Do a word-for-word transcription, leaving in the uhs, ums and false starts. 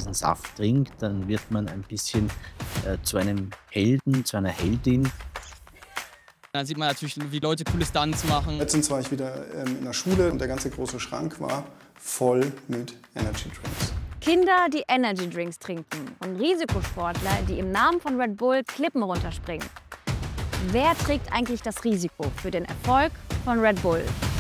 diesen Saft trinkt, dann wird man ein bisschen äh, zu einem Helden, zu einer Heldin. Da sieht man natürlich, wie Leute coole Stunts machen. Letztens war ich wieder ähm, in der Schule und der ganze große Schrank war voll mit Energy Drinks. Kinder, die Energy Drinks trinken und Risikosportler, die im Namen von Red Bull Klippen runterspringen. Wer trägt eigentlich das Risiko für den Erfolg von Red Bull?